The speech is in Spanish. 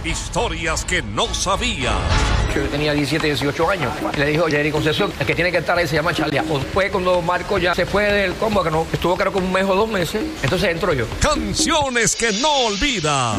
historias que no sabías. Yo tenía 17, 18 años. Le dijo Jerry Concesión, el que tiene que estar ahí se llama Charlie. Fue cuando Marco ya se fue del combo, que no estuvo creo que un mes o 2 meses. Entonces entro yo. Canciones que no olvidas.